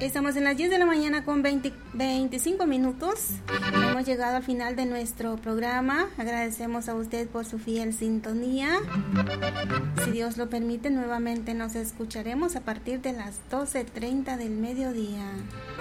Estamos en las 10 de la mañana con 25 minutos. Hemos llegado al final de nuestro programa. Agradecemos a usted por su fiel sintonía. Si Dios lo permite, nuevamente nos escucharemos a partir de las 12:30 del mediodía.